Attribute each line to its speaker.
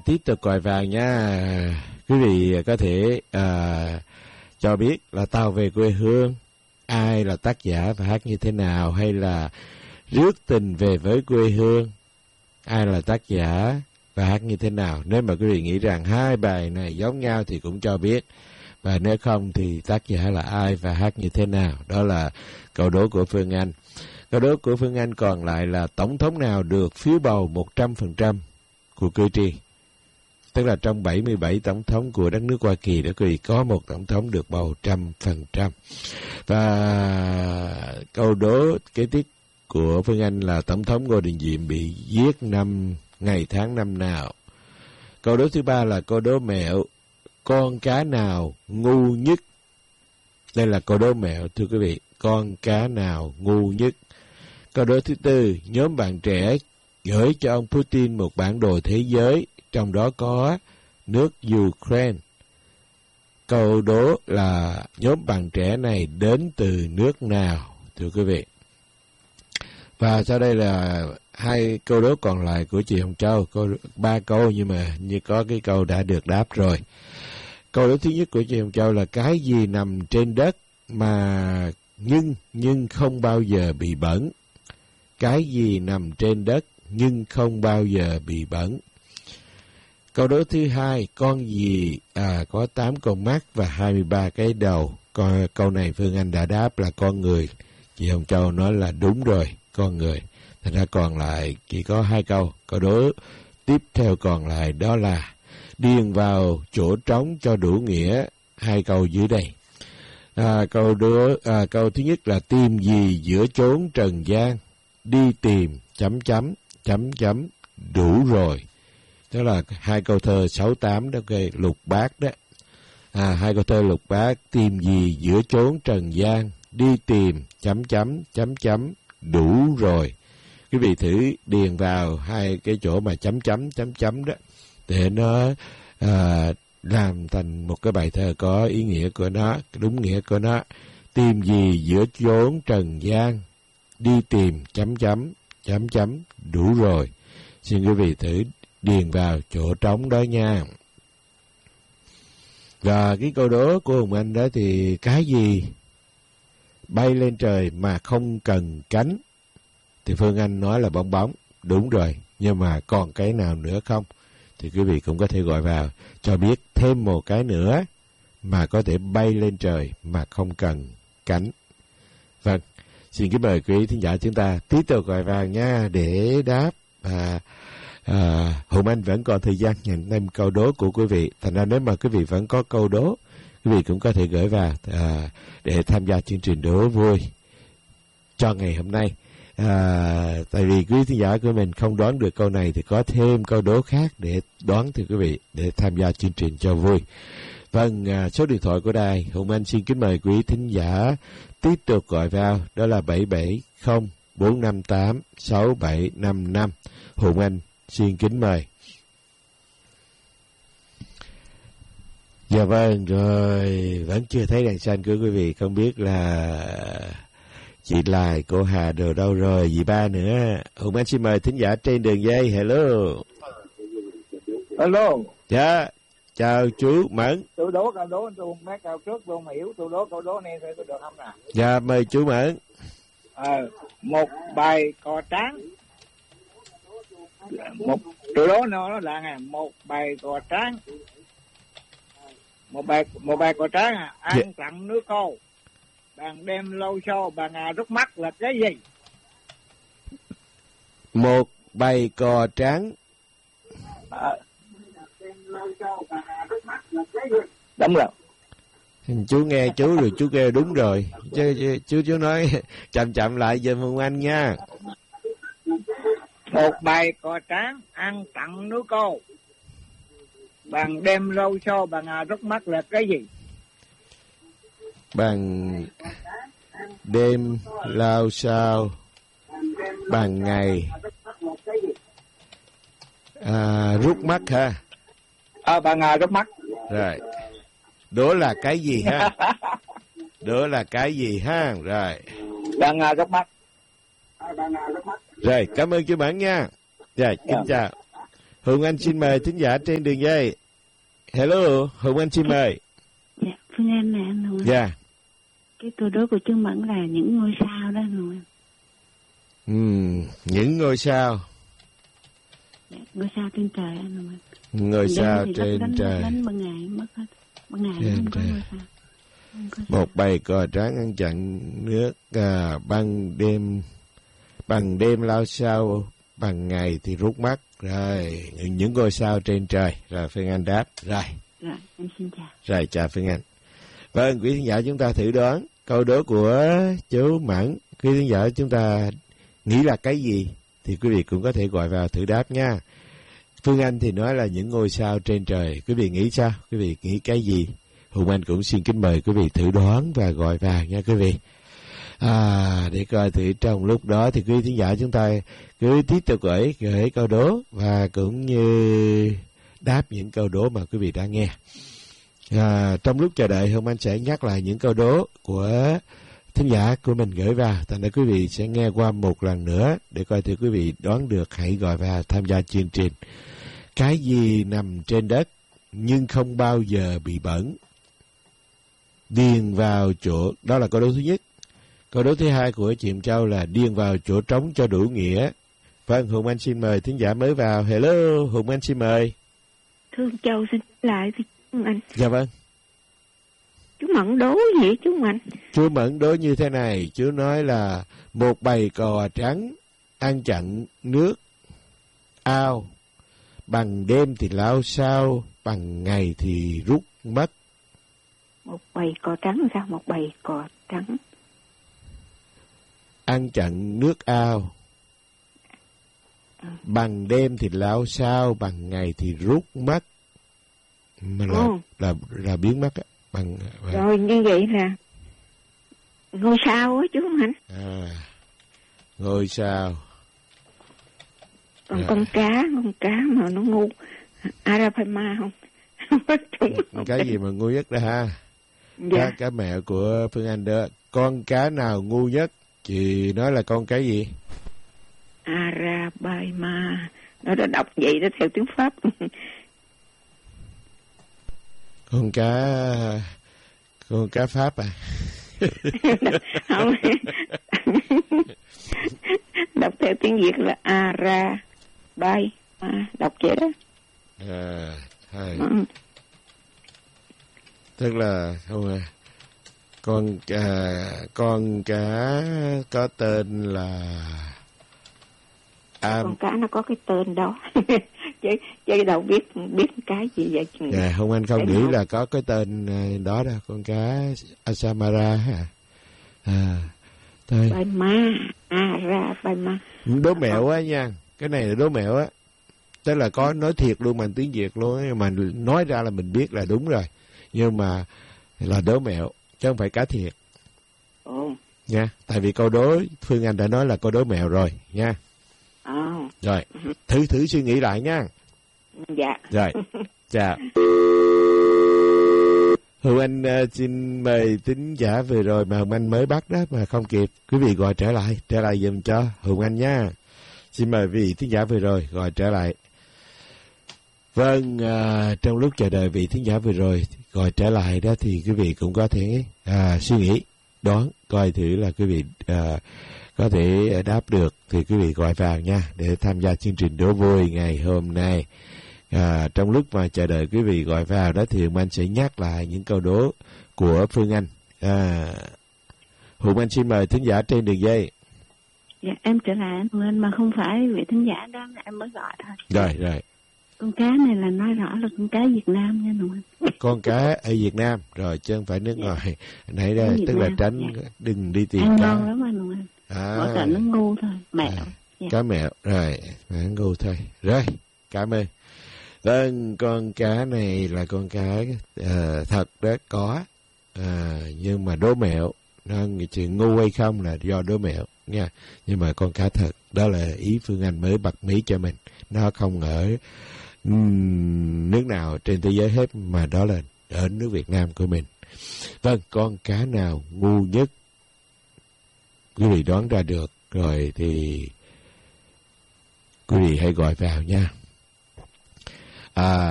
Speaker 1: tiếp tục còi vàng nha. Quý vị có thể cho biết là Tàu Về Quê Hương, ai là tác giả và hát như thế nào, hay là Rước Tình Về Với Quê Hương, ai là tác giả và hát như thế nào. Nếu mà quý vị nghĩ rằng hai bài này giống nhau thì cũng cho biết, và nếu không thì tác giả là ai và hát như thế nào. Đó là câu đố của Phương Anh. Câu đố của Phương Anh còn lại là tổng thống nào được phiếu bầu 100% của cử tri. Tức là trong 77 tổng thống của đất nước Hoa Kỳ đó, quý vị có một tổng thống được bầu 100%. Và câu đố kế tiếp của Phương Anh là tổng thống Ngô Đình Diệm bị giết ngày tháng năm nào. Câu đố thứ ba là câu đố mẹo, con cá nào ngu nhất. Đây là câu đố mẹo thưa quý vị, con cá nào ngu nhất. Câu đố thứ tư, nhóm bạn trẻ gửi cho ông Putin một bản đồ thế giới, trong đó có nước Ukraine. Câu đố là nhóm bạn trẻ này đến từ nước nào, thưa quý vị. Và sau đây là hai câu đố còn lại của chị Hồng Châu, ba câu nhưng mà như có cái câu đã được đáp rồi. Câu đố thứ nhất của chị Hồng Châu là cái gì nằm trên đất mà nhưng không bao giờ bị bẩn. Cái gì nằm trên đất nhưng không bao giờ bị bẩn. Câu đố thứ hai, con gì có 8 con mắt và 23 cái đầu. Câu này Phương Anh đã đáp là con người. Chị Hồng Châu nói là đúng rồi, con người. Thành ra còn lại chỉ có 2 câu. Câu đố tiếp theo còn lại đó là điền vào chỗ trống cho đủ nghĩa 2 câu dưới đây. Câu thứ nhất là tìm gì giữa chốn trần gian, đi tìm ... đủ rồi. Đó là 2 câu thơ 6-8 đó, cái Lục Bát đó. 2 câu thơ Lục Bát, tìm gì giữa chốn trần gian, đi tìm ... đủ rồi. Quý vị thử điền vào 2 cái chỗ mà ... đó để nó làm thành một cái bài thơ có ý nghĩa của nó, đúng nghĩa của nó. Tìm gì giữa chốn trần gian, đi tìm ... đủ rồi. Xin quý vị thử điền vào chỗ trống đó nha. Và cái câu đố của Hùng Anh đó thì cái gì bay lên trời mà không cần cánh? Thì Phương Anh nói là bong bóng. Đúng rồi, nhưng mà còn cái nào nữa không? Thì quý vị cũng có thể gọi vào cho biết thêm một cái nữa mà có thể bay lên trời mà không cần cánh. Vâng, xin kính mời quý thính giả chúng ta tiếp tục gọi vào nha để đáp. Hùng Anh vẫn còn thời gian nhận thêm câu đố của quý vị. Thành ra nếu mà quý vị vẫn có câu đố, quý vị cũng có thể gửi vào để tham gia chương trình đố vui cho ngày hôm nay. Tại vì quý thính giả của mình không đoán được câu này thì có thêm câu đố khác để đoán thưa quý vị, để tham gia chương trình cho vui. Vâng, số điện thoại của đài Hùng Anh xin kính mời quý thính giả tiếp tục gọi vào, đó là 770 458 6755. Hùng Anh xin kính mời. Dạ vâng, rồi vẫn chưa thấy đèn xanh của quý vị, không biết là chị Lai, cô Hà đều đâu rồi, dì Ba nữa. Hùng Anh xin mời thính giả trên đường dây. Hello.
Speaker 2: Hello.
Speaker 1: Dạ, chào chú Mẫn.
Speaker 2: Tôi đố câu đố tôi không biết câu trước tôi không hiểu, tôi đố câu đố này tôi được không nè?
Speaker 1: Dạ, mời chú Mẫn.
Speaker 2: Một bài cò trắng. Tôi đố nó là một bài cò trắng. Một bài cò trắng ăn tặng nước cô. Bạn đem lâu xô, bạn rút mắt là cái gì?
Speaker 1: Một bầy cò trắng.
Speaker 2: Đúng rồi.
Speaker 1: Chú nghe chú rồi, chú kêu đúng rồi. Chú nói chậm lại giùm Hùng Anh nha.
Speaker 2: Một bầy cò trắng ăn tặng nước cô. Bạn đem lâu xô, bạn rút mắt là cái gì?
Speaker 1: Bằng đêm lao sao, bằng ngày rút mắt ha.
Speaker 2: Bằng rút mắt.
Speaker 1: Rồi. Đó là cái gì ha? Đó là cái gì ha? Rồi.
Speaker 2: Bằng rút mắt.
Speaker 1: Rồi, cảm ơn chú Mẫn nha. Rồi, kính chào. Hùng Anh xin mời thính giả trên đường dây. Hello, Hùng Anh xin mời.
Speaker 3: Dạ, Phương Anh nè anh Hùng.
Speaker 1: Dạ.
Speaker 3: Cái câu đố của Trương Mẫn là những ngôi sao đó anh Hùng.
Speaker 1: Những ngôi sao.
Speaker 3: Dạ, ngôi sao trên trời anh Hùng.
Speaker 1: Ngôi sao trên trời.
Speaker 3: Đánh ban ngày mất hết. Ban ngày
Speaker 1: trên
Speaker 3: không có
Speaker 1: trời.
Speaker 3: ngôi sao. Không có
Speaker 1: Một bầy cò trắng ăn chặn nước, bằng đêm lao sao, bằng ngày thì rút mắt. Rồi, những ngôi sao trên trời. Rồi, Phương Anh đáp. Rồi,
Speaker 3: em xin chào.
Speaker 1: rồi chào Phương Anh. Vâng, quý khán giả chúng ta thử đoán câu đố của chú Mẫn. Quý khán giả chúng ta nghĩ là cái gì thì quý vị cũng có thể gọi vào thử đáp nha. Phương Anh thì nói là những ngôi sao trên trời. Quý vị nghĩ sao? Quý vị nghĩ cái gì? Hùng Anh cũng xin kính mời quý vị thử đoán và gọi vào nha quý vị. Để coi thử trong lúc đó thì quý thính giả chúng ta cứ tiếp tục gửi câu đố và cũng như đáp những câu đố mà quý vị đã nghe. Trong lúc chờ đợi, Hùng Anh sẽ nhắc lại những câu đố của thính giả của mình gửi vào. Thành ra quý vị sẽ nghe qua một lần nữa để coi thử quý vị đoán được, hãy gọi vào tham gia chương trình. Cái gì nằm trên đất nhưng không bao giờ bị bẩn? Điền vào chỗ, đó là câu đố thứ nhất. Câu đố thứ hai của chị Châu là điền vào chỗ trống cho đủ nghĩa. Vâng, Hùng Anh xin mời thính giả mới vào. Hello, Hùng Anh xin mời.
Speaker 3: Thương Châu xin lại thì chú Anh.
Speaker 1: Dạ vâng.
Speaker 3: Chú Mẫn đố gì chú Mạnh?
Speaker 1: Chú Mẫn đố như thế này, chú nói là một bầy cò trắng ăn chặn nước ao, bằng đêm thì lao sao, bằng ngày thì rút mất.
Speaker 3: Một bầy cò trắng sao? Một bầy cò trắng
Speaker 1: ăn chặn nước ao, bằng đêm thì lao sao, bằng ngày thì rút mất. Mà là biến mất á.
Speaker 3: Rồi như vậy là ngôi sao á chú Mạnh.
Speaker 1: Ngôi sao.
Speaker 3: Còn con cá mà nó ngu, Arapima không?
Speaker 1: Cái gì mà ngu nhất đó ha? Dạ. Cá mẹo của Phương Anh đó. Con cá nào ngu nhất? Chị nói là con cái gì?
Speaker 3: Arapima. Nó đã đọc vậy đó theo tiếng Pháp.
Speaker 1: Con cá Pháp à?
Speaker 3: Không. Đọc theo tiếng Việt là Arapima. Đọc vậy đó.
Speaker 1: Tức là không con cá có tên là
Speaker 3: con cá nó có cái tên đó. chứ đâu biết cái gì vậy.
Speaker 1: Không, anh không nghĩ là có cái tên đó đâu. Con cá Asamara hả? Thôi.
Speaker 3: Arapima.
Speaker 1: Đố mẹo á nha. Cái này là đố mẹo á. Tức là có nói thiệt luôn bằng tiếng Việt luôn, nhưng mà nói ra là mình biết là đúng rồi. Nhưng mà là đố mẹo chứ không phải cá thiệt. Nha, tại vì câu đố Phương Anh đã nói là câu đố mẹo rồi nha. Rồi, thử suy nghĩ lại nha.
Speaker 3: Dạ.
Speaker 1: Rồi, chào. Hùng Anh xin mời thính giả vừa rồi mà Hùng Anh mới bắt đó mà không kịp. Quý vị gọi trở lại giùm cho Hùng Anh nha. Xin mời vị thính giả vừa rồi gọi trở lại. Vâng, trong lúc chờ đợi vị thính giả vừa rồi gọi trở lại đó thì quý vị cũng có thể suy nghĩ, đoán, coi thử là quý vị có thể đáp được thì quý vị gọi vào nha để tham gia chương trình đố vui ngày hôm nay. Trong lúc mà chờ đợi quý vị gọi vào đó thì Hùng Anh sẽ nhắc lại những câu đố của Phương Anh. Hùng Anh xin mời thính giả trên đường dây.
Speaker 3: Dạ, em trở lại anh Hùng Anh mà không phải vị thính giả đó em mới gọi thôi.
Speaker 1: Rồi.
Speaker 3: Con cá này là nói rõ là con cá Việt Nam nha Hùng Anh.
Speaker 1: Con cá ở Việt Nam rồi chứ không phải nước ngoài. Nãy đây tức là tránh đừng đi tìm
Speaker 3: ăn
Speaker 1: cá.
Speaker 3: ngon lắm anh Hùng Anh. Mỗi cả nó ngu thôi, mẹo.
Speaker 1: Cá mẹo rồi, ngu thôi. Rồi, cảm ơn. Vâng, con cá này là con cá thật đó, có. Nhưng mà đố mẹo, chuyện ngu hay không là do đố mẹo nha. Nhưng mà con cá thật, đó là ý Phương Anh mới bật mí cho mình. Nó không ở nước nào trên thế giới hết, mà đó là ở nước Việt Nam của mình. Vâng, con cá nào ngu nhất? Quý vị đoán ra được rồi thì quý vị hãy gọi vào nha. À